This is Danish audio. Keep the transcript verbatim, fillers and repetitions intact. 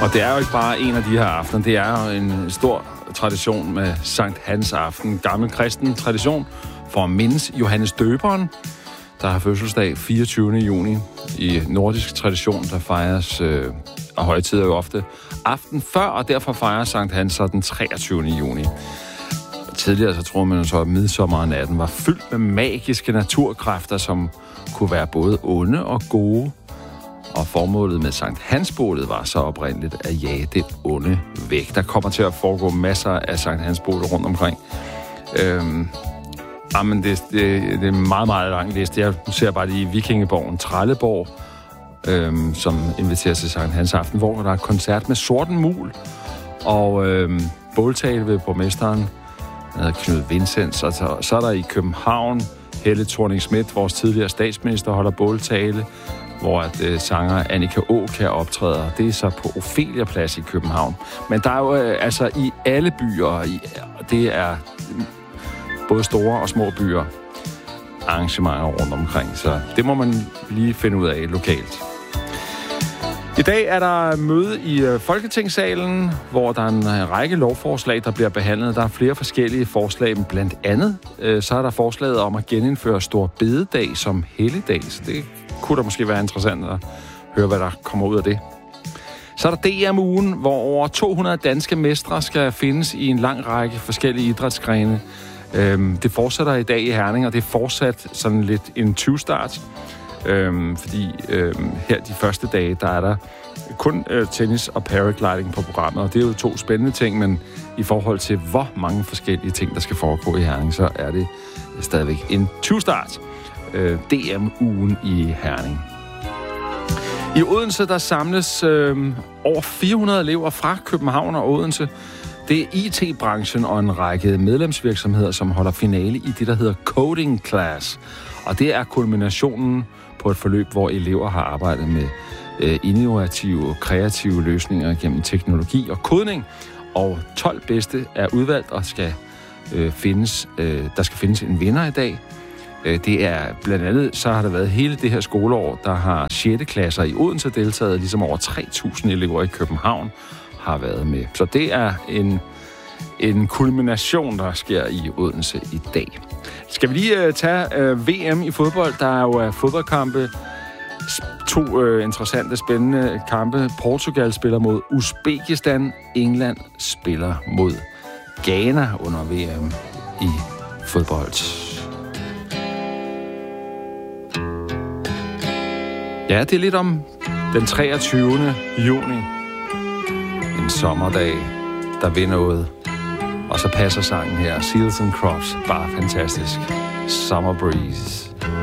Og det er jo ikke bare en af de her aftener, det er jo en stor tradition med Sankt Hans aften. Gammel kristen tradition for at mindes Johannes Døberen, der har fødselsdag fireogtyvende juni. I nordisk tradition, der fejres øh, og højtider jo ofte aften før, og derfor fejrer Sankt Hans så den treogtyvende juni. Tidligere så tror man så, at midsommernatten var fyldt med magiske naturkræfter, som kunne være både onde og gode. Og formålet med Sankt Hans-bålet var så oprindeligt at jage det onde væk. Der kommer til at foregå masser af Sankt Hans-bålet rundt omkring. Øhm, jamen, det, det, det er en meget, meget lang liste. Jeg ser bare lige Vikingeborgen Trelleborg, øhm, som inviterer til Sankt Hans aften, hvor der er koncert med Sorten Mul og øhm, båltale ved borgmesteren, der hedder Knud Vincents. Og så, så er der i København Helle Thorning-Schmidt, vores tidligere statsminister, holder båltale, hvor at øh, sanger Annika Aakjær optræder. Det er så på Ophelia Plads i København. Men der er jo øh, altså i alle byer, i, det er både store og små byer, arrangementer rundt omkring. Så det må man lige finde ud af lokalt. I dag er der møde i øh, Folketingssalen, hvor der er en øh, række lovforslag, der bliver behandlet. Der er flere forskellige forslag, men blandt andet øh, så er der forslaget om at genindføre Stor Bededag som helligdag. Så det kunne da måske være interessant at høre, hvad der kommer ud af det. Så er der D M-ugen, hvor over to hundrede danske mestre skal findes i en lang række forskellige idrætsgrene. Øhm, det fortsætter i dag i Herning, og det er fortsat sådan lidt en tyve-start. Øhm, fordi øhm, her de første dage, der er der kun øh, tennis og paragliding på programmet, og det er jo to spændende ting, men i forhold til hvor mange forskellige ting, der skal foregå i Herning, så er det stadigvæk en tyve-start. Øh, D M-ugen i Herning. I Odense, der samles øh, over fire hundrede elever fra København og Odense. Det er I T-branchen og en række medlemsvirksomheder, som holder finale i det, der hedder Coding Class. Og det er kulminationen på et forløb, hvor elever har arbejdet med øh, innovative og kreative løsninger gennem teknologi og kodning. Og tolv bedste er udvalgt og skal øh, findes, øh, der skal findes en vinder i dag. Det er blandt andet, så har der været hele det her skoleår, der har sjette klasser i Odense deltaget, ligesom over tre tusind elever i København har været med. Så det er en, en kulmination, der sker i Odense i dag. Skal vi lige uh, tage uh, V M i fodbold? Der er jo uh, fodboldkampe, to uh, interessante, spændende kampe. Portugal spiller mod Uzbekistan, England spiller mod Ghana under V M i fodbold. Ja, det er lidt om den treogtyvende juni. En sommerdag, der vil noget. Og så passer sangen her, Seals and Crofts, bare fantastisk. Summer Breeze.